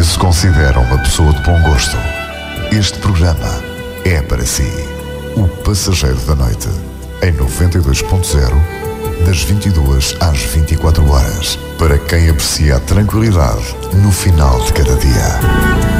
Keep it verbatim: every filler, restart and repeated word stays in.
se se considera uma pessoa de bom gosto, este programa é para si. O Passageiro da Noite, em noventa e dois ponto zero, das vinte e duas às vinte e quatro horas, para quem aprecia a tranquilidade no final de cada dia.